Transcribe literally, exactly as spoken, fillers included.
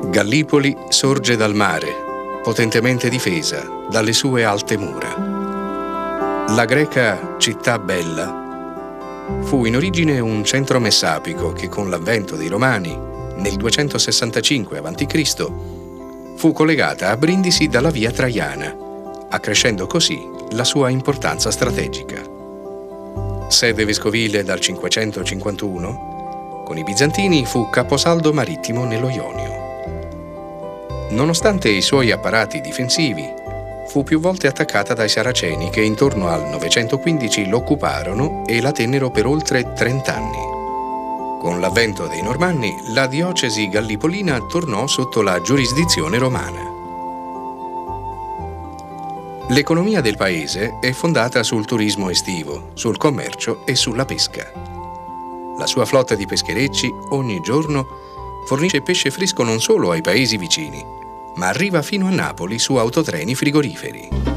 Gallipoli sorge dal mare, potentemente difesa dalle sue alte mura. La greca città bella fu in origine un centro messapico che con l'avvento dei Romani, nel duecentosessantacinque avanti Cristo, fu collegata a Brindisi dalla via Traiana, accrescendo così la sua importanza strategica. Sede vescovile dal cinquecentocinquantuno, con i bizantini fu caposaldo marittimo nello Ionio. Nonostante i suoi apparati difensivi, fu più volte attaccata dai Saraceni che intorno al novecentoquindici l'occuparono e la tennero per oltre trent'anni. Con l'avvento dei Normanni, la diocesi gallipolina tornò sotto la giurisdizione romana. L'economia del paese è fondata sul turismo estivo, sul commercio e sulla pesca. La sua flotta di pescherecci ogni giorno fornisce pesce fresco non solo ai paesi vicini, ma arriva fino a Napoli su autotreni frigoriferi.